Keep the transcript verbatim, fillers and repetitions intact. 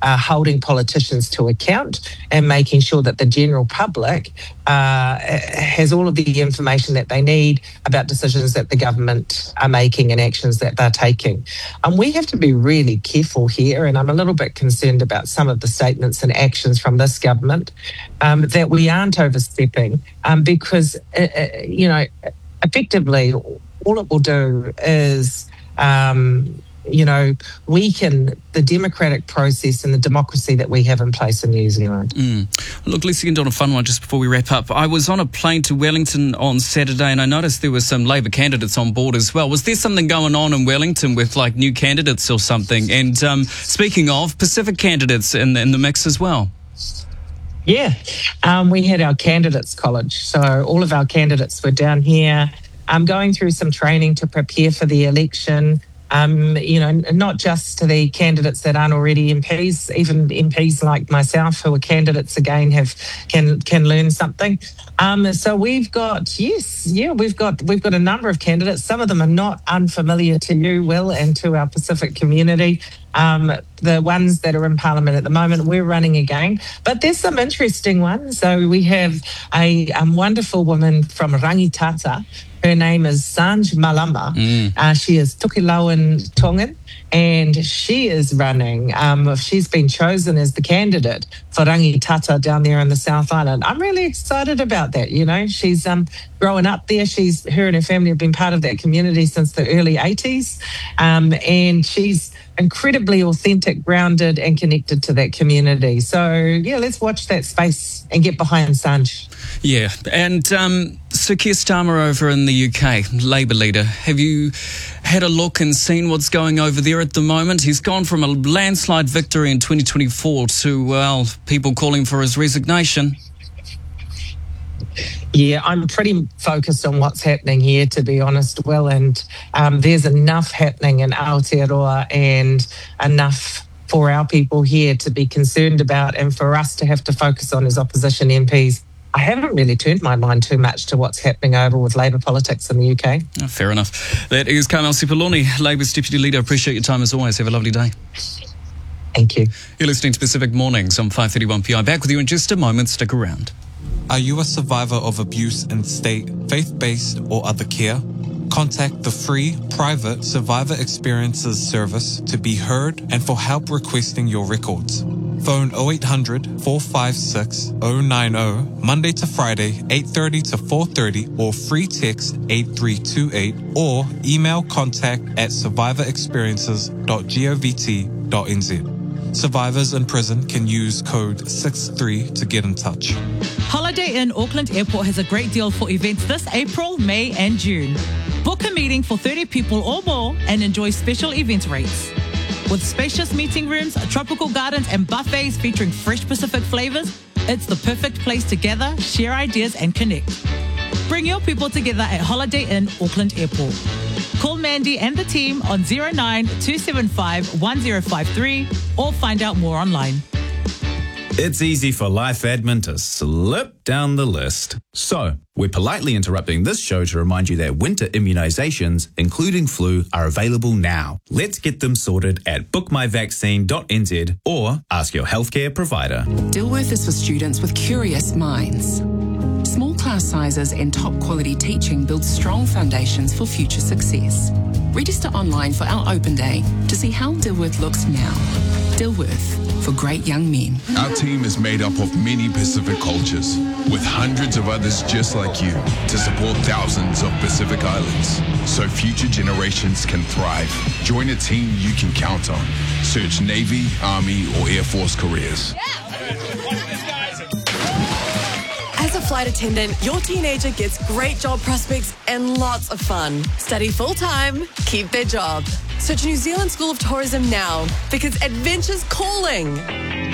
uh, holding politicians to account and making sure that the general public uh, has all of the information that they need about decisions that the government are making and actions that they're taking. And we have to be really careful here, and I'm a little bit concerned about some of the statements and actions from this government, um, that we aren't overstepping, um, because, uh, you know, effectively, all it will do is, um, you know, weaken the democratic process and the democracy that we have in place in New Zealand. Mm. Look, let's end on a fun one just before we wrap up. I was on a plane to Wellington on Saturday and I noticed there were some Labour candidates on board as well. Was there something going on in Wellington with like new candidates or something? And um, speaking of, Pacific candidates in, in the mix as well. Yeah, um, we had our candidates college. So all of our candidates were down here um, going through some training to prepare for the election. Um, you know, not just to the candidates that aren't already M Ps, even M Ps like myself who are candidates again have can can learn something. Um, so we've got yes, yeah, we've got we've got a number of candidates. Some of them are not unfamiliar to you, Will, and to our Pacific community. Um, the ones that are in Parliament at the moment, we're running again. But there's some interesting ones. So we have a um, wonderful woman from Rangitata. Her name is Sanj Malama. Mm. Uh, she is Tokelauan Tongan, and she is running. Um, she's been chosen as the candidate for Rangitata down there in the South Island. I'm really excited about that. You know, she's um, growing up there. She's her and her family have been part of that community since the early eighties, um, and she's incredibly authentic, grounded, and connected to that community. So yeah, let's watch that space and get behind Sanj. Yeah, and um, Sir Keir Starmer over in the U K, Labour leader, have you had a look and seen what's going over there at the moment? He's gone from a landslide victory in twenty twenty-four to, well, people calling for his resignation. Yeah, I'm pretty focused on what's happening here, to be honest, Will, and um, there's enough happening in Aotearoa and enough for our people here to be concerned about and for us to have to focus on as opposition M Ps. I haven't really turned my mind too much to what's happening over with Labour politics in the U K. Oh, fair enough. That is Carmel Sepuloni, Labour's Deputy Leader. Appreciate your time as always. Have a lovely day. Thank you. You're listening to Pacific Mornings on five thirty-one P I. Back with you in just a moment. Stick around. Are you a survivor of abuse in state, faith-based or other care? Contact the free, private Survivor Experiences service to be heard and for help requesting your records. Phone oh eight hundred, four five six, oh nine oh, Monday to Friday, eight thirty to four thirty, or free text eight three two eight, or email contact at survivor experiences dot govt dot n z. Survivors in prison can use code six three to get in touch. Holiday Inn Auckland Airport has a great deal for events this April, May and June. Book a meeting for thirty people or more and enjoy special event rates. With spacious meeting rooms, tropical gardens and buffets featuring fresh Pacific flavours, it's the perfect place to gather, share ideas and connect. Bring your people together at Holiday Inn Auckland Airport. Call Mandy and the team on zero nine two seven five one zero five three or find out more online. It's easy for life admin to slip down the list. So, we're politely interrupting this show to remind you that winter immunisations, including flu, are available now. Let's get them sorted at book my vaccine dot n z or ask your healthcare provider. Dilworth is for students with curious minds. Small class sizes and top quality teaching build strong foundations for future success. Register online for our open day to see how Dilworth looks now. Dilworth, for great young men. Our team is made up of many Pacific cultures, with hundreds of others just like you, to support thousands of Pacific Islands, so future generations can thrive. Join a team you can count on. Search Navy, Army, or Air Force careers. As a flight attendant, your teenager gets great job prospects and lots of fun. Study full-time, keep their job. Search New Zealand School of Tourism now, because adventure's calling.